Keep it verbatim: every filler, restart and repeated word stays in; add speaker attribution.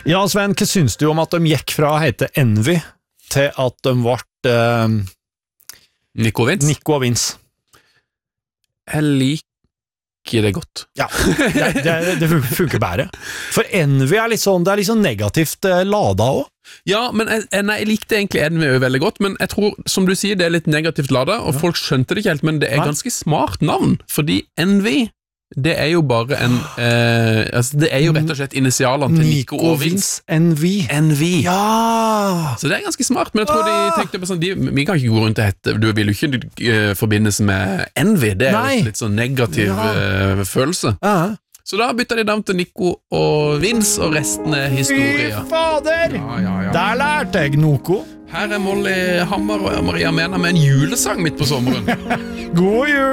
Speaker 1: Ja, Sven, hva synes du om at de gikk fra å hete Envy til at de ble uh,
Speaker 2: Nico og Vince?
Speaker 1: Nico og Vince.
Speaker 2: Jeg liker det godt.
Speaker 1: Ja, det, det, det funker bare. For Envy er litt sånn, det er litt sånn negativt uh, lada også.
Speaker 2: Ja, men jeg, nei, jeg likte egentlig Envy veldig godt, men jeg tror, som du sier, det er litt negativt lada, og ja. Folk skjønte det ikke helt, men det er nei. Ganske smart navn, fordi Envy, det er jo bare en eh, altså det er jo rett og slett initialene til Nico, Nico og Vince.
Speaker 1: Envy.
Speaker 2: Envy.
Speaker 1: Ja!
Speaker 2: Så det er ganske smart, men jeg tror de tenkte på sånn, de, vi kan ikke gå rundt og hette, du vil jo ikke uh, forbindes med Envy, det er jo litt sånn negativ ja. uh, følelse. Ja. Så da bytta de navn til Nico og Vince, og resten er historie.
Speaker 1: Fy fader!
Speaker 2: Ja, ja, ja.
Speaker 1: Der lærte jeg noe.
Speaker 2: Her er Molly Hammer og Maria Mena med en julesang midt på sommeren.
Speaker 1: God jul!